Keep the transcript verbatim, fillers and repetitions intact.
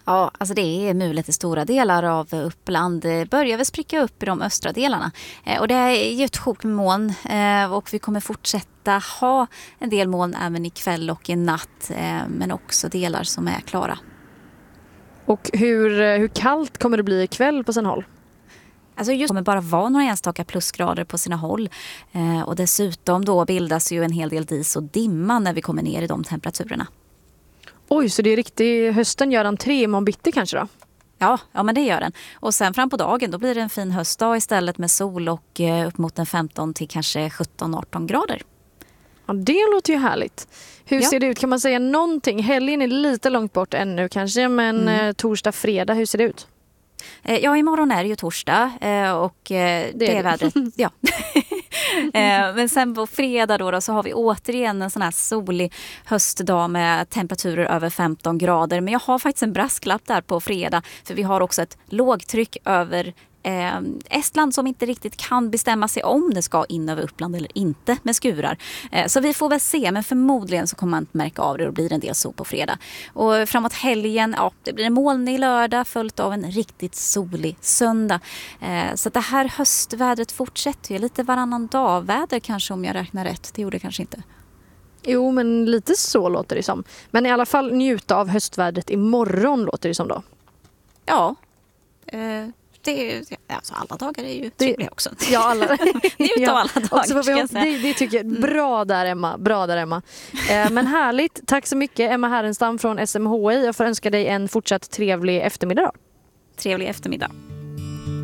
Ja, alltså det är mulet i stora delar av Uppland. Det börjar väl spricka upp i de östra delarna. Eh, och det är ju ett sjok med moln eh, och vi kommer fortsätta ha en del moln även ikväll och i natt. Eh, men också delar som är klara. Och hur, hur kallt kommer det bli ikväll på sin håll? Alltså just kommer bara vara några enstaka plusgrader på sina håll. Eh, och dessutom då bildas ju en hel del dis och dimma när vi kommer ner i de temperaturerna. Oj, så det är riktigt, hösten gör entré imorgon bitti kanske då? Ja, ja, men det gör den. Och sen fram på dagen då blir det en fin höstdag istället med sol och eh, upp mot en femton till kanske sjutton arton grader. Ja, det låter ju härligt. Hur Ja. ser det ut? Kan man säga någonting? Helgen är lite långt bort ännu kanske, men Mm. eh, torsdag, fredag, hur ser det ut? Eh, ja, imorgon är det ju torsdag eh, och eh, det, är är det. vädret. Ja. eh, men sen på fredag då, då så har vi återigen en sån här solig höstdag med temperaturer över femton grader. Men jag har faktiskt en brasklapp där på fredag, för vi har också ett lågtryck över Eh, Estland som inte riktigt kan bestämma sig om det ska in över Uppland eller inte med skurar. Eh, så vi får väl se, men förmodligen så kommer man inte märka av det och blir en del sol på fredag. Och framåt helgen, ja, det blir en molnig lördag följt av en riktigt solig söndag. Eh, så att det här höstvädret fortsätter ju lite varannan dag väder kanske, om jag räknar rätt. Det gjorde jag kanske inte. Jo, men lite så låter det som. Men i alla fall njuta av höstvädret imorgon låter det som då. Ja, eh, det är, alltså alla dagar är ju trevliga också. Ja, alla. Njut ja. av alla dagar. Och så får vi ska jag hoppa- säga. det, det tycker jag. Bra där Emma. Bra där Emma. Eh, men härligt. Tack så mycket Emma Härenstam från S M H I. Jag får önska dig en fortsatt trevlig eftermiddag. Trevlig eftermiddag.